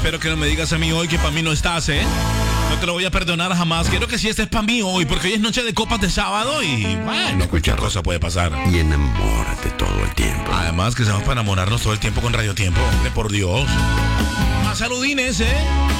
espero que no me digas a mí hoy que para mí no estás, ¿eh? No te lo voy a perdonar jamás. Quiero que si estés para mí hoy, porque hoy es noche de copas de sábado y, bueno, cualquier cosa puede pasar. Y enamórate todo el tiempo. Además que estamos para enamorarnos todo el tiempo con Radio Tiempo, hombre, por Dios. Más saludines, ¿eh?